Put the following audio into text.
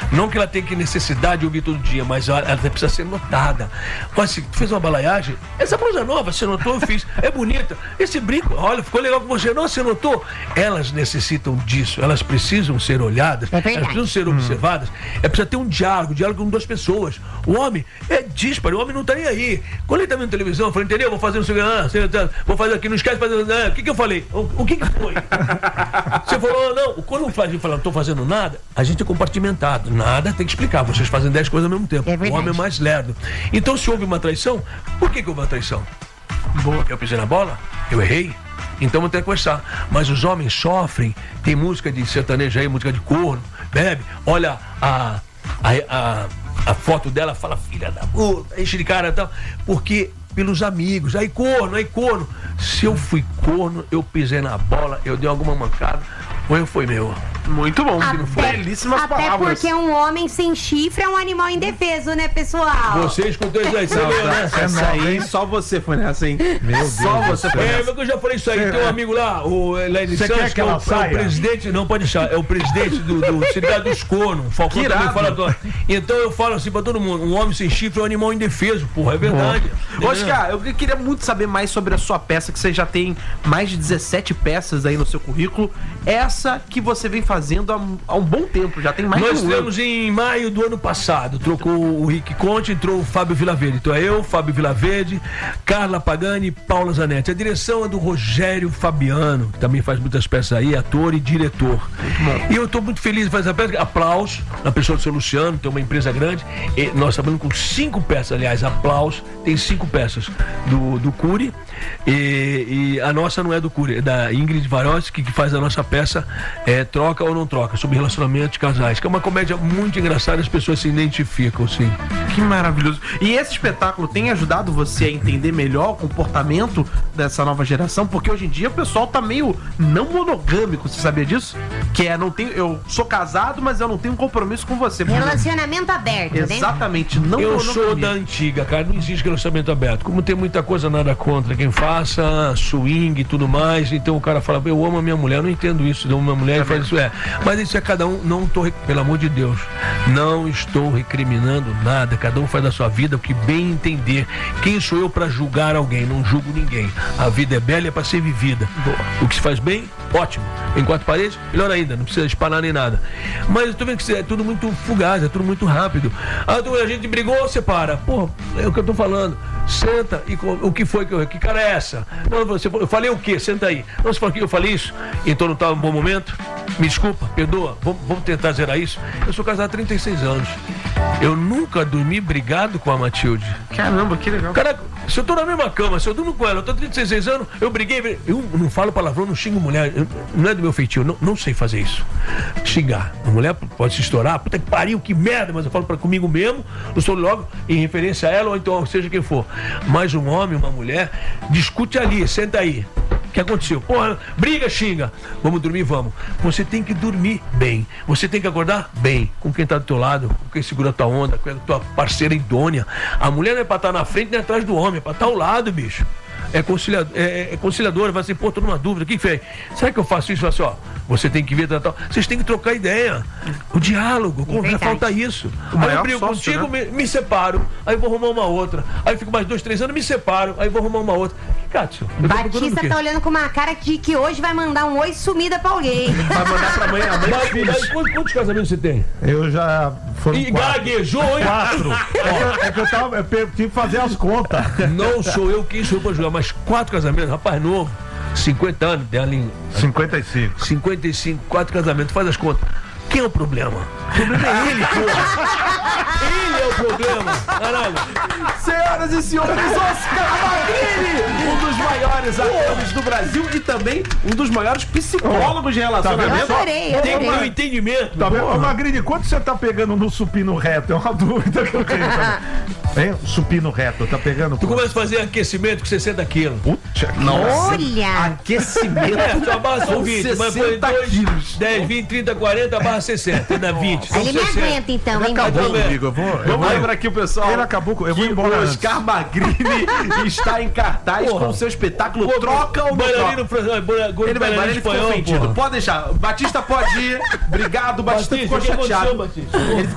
Não que ela tenha que necessidade de ouvir todo dia, mas ela precisa ser notada. Mas se tu fez uma balaiagem, essa blusa nova, você notou? Eu fiz. É bonita. Esse brinco, olha, ficou legal com você. Não, você notou? Elas necessitam disso. Elas precisam ser olhadas. Elas precisam ser observadas. Precisa ter um diálogo com duas pessoas. O homem é dísparo, o homem não tá nem aí. Quando ele tá vendo televisão, eu falei, entendeu? Vou fazer vou fazer aqui, não esquece de fazer. O que eu falei? O que foi? Você falou, não. Quando o Flávio fala, não tô fazendo nada, a gente é compartimentado. Nada tem que explicar. Vocês fazem 10 coisas ao mesmo tempo. O homem é mais lerdo. Então, se houve uma traição, por que houve uma traição? Eu pisei na bola? Eu errei? Então vou ter que conversar. Mas os homens sofrem. Tem música de sertanejo aí, música de corno, bebe, olha a foto dela, fala, filha da puta, enche de cara e tal, porque pelos amigos, aí corno. Se eu fui corno, eu pisei na bola, eu dei alguma mancada, o erro foi meu. Muito bom, belíssimas palavras. Até porque um homem sem chifre é um animal indefeso, né, pessoal? Você escutou isso aí, né? Essa aí, só você foi nessa, hein? Meu Deus. Só você foi nessa. Eu já falei isso aí, tem um amigo lá, o Lene Santos, que é o presidente, não pode deixar, é o presidente do Sindicato dos Cornos, Falcão também fala. Então eu falo assim pra todo mundo, um homem sem chifre é um animal indefeso, porra, é verdade. Oscar, eu queria muito saber mais sobre a sua peça, que você já tem mais de 17 peças aí no seu currículo, essa que você vem fazendo há um bom tempo, já tem mais de um ano. Nós temos em maio do ano passado, trocou o Rick Conte, entrou o Fábio Vilaverde. Então é eu, Fábio Vilaverde, Carla Pagani e Paula Zanetti. A direção é do Rogério Fabiano, que também faz muitas peças aí, ator e diretor. E eu estou muito feliz de fazer essa peça. Aplausos na pessoa do seu Luciano, tem uma empresa grande. E nós trabalhamos com 5 peças, aliás, aplausos. Tem 5 peças do Cury. E a nossa não é do Cury, é da Ingrid Varoski, que faz a nossa peça Troca ou Não Troca, sobre relacionamento de casais, que é uma comédia muito engraçada, as pessoas se identificam, sim. Que maravilhoso. E esse espetáculo tem ajudado você a entender melhor o comportamento dessa nova geração? Porque hoje em dia o pessoal tá meio não monogâmico, você sabia disso? Que eu sou casado, mas eu não tenho compromisso com você. Relacionamento aberto, né? Exatamente, não eu monogamia. Sou da antiga, cara, não existe relacionamento aberto. Como tem muita coisa, nada contra quem faça, swing e tudo mais, então o cara fala, eu amo a minha mulher, eu não entendo isso, eu amo a minha mulher e faz isso, mas isso é cada um, pelo amor de Deus, não estou recriminando nada, cada um faz da sua vida o que bem entender. Quem sou eu para julgar alguém? Não julgo ninguém. A vida é bela e é para ser vivida. O que se faz bem, ótimo. Em 4 paredes, melhor ainda, não precisa espanar nem nada. Mas eu tô vendo que é tudo muito fugaz, é tudo muito rápido. A gente brigou, separa. Pô, é o que eu tô falando. Senta e o que foi? Que cara é essa? Não, eu falei o quê? Senta aí. Não, você falou que eu falei isso, então não estava um bom momento. Me desculpa, perdoa, vamos tentar zerar isso. Eu sou casado há 36 anos. Eu nunca dormi brigado com a Matilde. Caramba, que legal. Caraca, se eu tô na mesma cama, se eu durmo com ela, eu tô há 36 anos, eu briguei, eu não falo palavrão, não xingo mulher, não é do meu feitio, não sei fazer isso. Xingar. A mulher pode se estourar, puta que pariu, que merda, mas eu falo comigo mesmo, eu sou logo em referência a ela, ou então seja quem for. Mas um homem, uma mulher, discute ali, senta aí. O que aconteceu? Porra, briga, xinga. Vamos dormir, vamos. Você tem que dormir bem. Você tem que acordar bem. Com quem tá do teu lado, com quem segura a tua onda, com a tua parceira idônea. A mulher não é pra estar na frente nem atrás do homem, é pra estar ao lado, bicho. É conciliadora, vai assim, pô, tô numa dúvida, o que fez? Será que eu faço isso? Assim, ó, você tem que ver, tal. Vocês têm que trocar ideia. O diálogo, falta isso. Aí eu brigo contigo, né? me separo, aí vou arrumar uma outra. Aí fico mais 2, 3 anos, me separo, aí vou arrumar uma outra. Cássio, Batista tá olhando com uma cara de que hoje vai mandar um oi sumida pra alguém. Vai mandar pra amanhã. Quantos casamentos você tem? Eu já... E gaguejou, hein? 4. Eu tive que fazer as contas. Não sou eu quem sou pra jogar, mas 4 casamentos, rapaz novo, 50 anos, tem ali. 55. 55, 4 casamentos, faz as contas. Quem é o problema? O problema é ele, porra. Ele é o problema. Caralho. Senhoras e senhores, Oscar Magrini, um dos maiores atores do Brasil e também um dos maiores psicólogos de relacionamento. Tem que ter um entendimento. Tá vendo? Ô, Magrini, quanto você tá pegando no supino reto? É uma dúvida que eu tenho. Hein? Supino reto, tá pegando? Tu começa a fazer aquecimento com 60 quilos. Nossa. Olha! Aquecimento. Tua barra são 20, mas foi 2, 10, 20, 30, 40, barra 60. Ainda 20. Ele me aguenta então, hein, Acabou comigo, Vamos lembrar aqui o pessoal. Ele acabou com... Eu vou embora. O Oscar Magrini está em cartaz com o seu espetáculo Troca ou Não Troca. Ele vai, ele ficou ofendido. Pode deixar. Batista pode ir. Obrigado, Batista ficou chateado.